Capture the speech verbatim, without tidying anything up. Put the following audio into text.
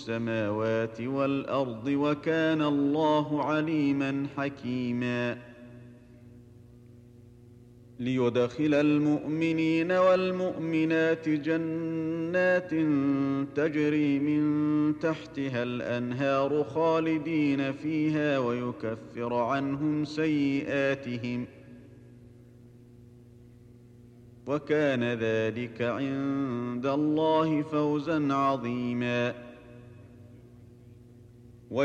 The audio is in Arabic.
السماوات والأرض وكان الله عليما حكيما ليدخل المؤمنين والمؤمنات جنات تجري من تحتها الأنهار خالدين فيها ويكفر عنهم سيئاتهم وكان ذلك عند الله فوزا عظيما